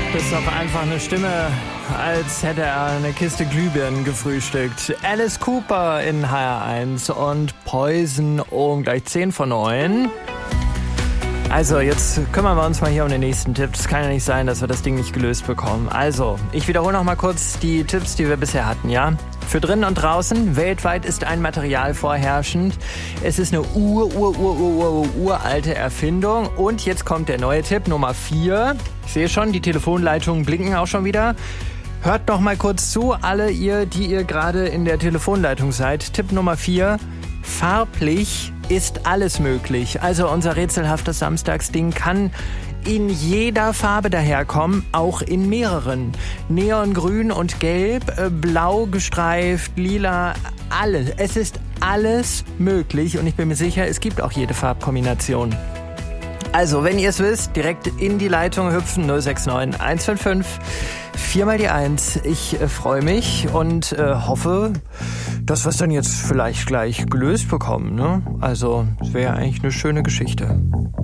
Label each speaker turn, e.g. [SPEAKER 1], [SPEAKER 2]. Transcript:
[SPEAKER 1] Das ist doch einfach eine Stimme, als hätte er eine Kiste Glühbirnen gefrühstückt. Alice Cooper in HR1 und Poison um gleich 10 vor 9. Also, jetzt kümmern wir uns mal hier um den nächsten Tipp. Es kann ja nicht sein, dass wir das Ding nicht gelöst bekommen. Also, ich wiederhole noch mal kurz die Tipps, die wir bisher hatten, ja? Für drinnen und draußen, weltweit ist ein Material vorherrschend. Es ist eine uralte Erfindung. Und jetzt kommt der neue Tipp, Nummer 4. Ich sehe schon, die Telefonleitungen blinken auch schon wieder. Hört noch mal kurz zu, alle ihr, die ihr gerade in der Telefonleitung seid. Tipp Nummer 4, farblich ist alles möglich. Also unser rätselhaftes Samstagsding kann in jeder Farbe daherkommen, auch in mehreren. Neongrün und gelb, blau gestreift, lila, alles. Es ist alles möglich und ich bin mir sicher, es gibt auch jede Farbkombination. Also, wenn ihr es wisst, direkt in die Leitung hüpfen, 069 155 4 mal die 1. Ich freue mich und hoffe, dass wir es dann jetzt vielleicht gleich gelöst bekommen, ne? Also, es wäre ja eigentlich eine schöne Geschichte.